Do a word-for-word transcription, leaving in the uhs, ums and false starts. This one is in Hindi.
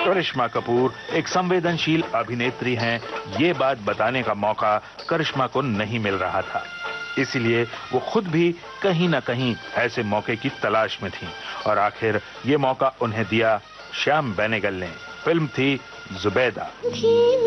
करिश्मा कपूर एक संवेदनशील अभिनेत्री हैं, ये बात बताने का मौका करिश्मा को नहीं मिल रहा था। इसीलिए वो खुद भी कहीं ना कहीं ऐसे मौके की तलाश में थी और आखिर ये मौका उन्हें दिया श्याम बेनेगल ने। फिल्म थी जुबैदा।